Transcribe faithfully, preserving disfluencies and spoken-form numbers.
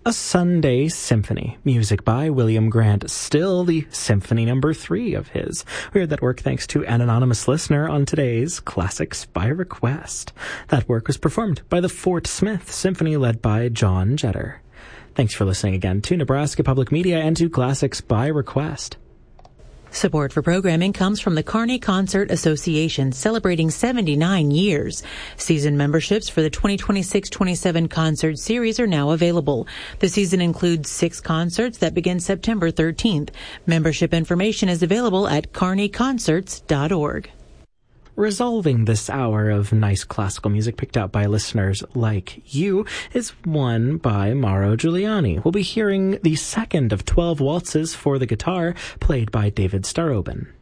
A Sunday Symphony, music by William Grant Still, the symphony number three of his. We heard that work thanks to an anonymous listener on today's Classics by Request. That work was performed by the Fort Smith Symphony led by John Jetter. Thanks for listening again to Nebraska Public Media and to Classics by Request. Support for programming comes from the Kearney Concert Association, celebrating seventy-nine years. Season memberships for the twenty twenty-six twenty-seven concert series are now available. The season includes six concerts that begin September thirteenth. Membership information is available at kearney concerts dot org. Resolving this hour of nice classical music picked out by listeners like you is one by Mauro Giuliani. We'll be hearing the second of twelve waltzes for the guitar, played by David Starobin.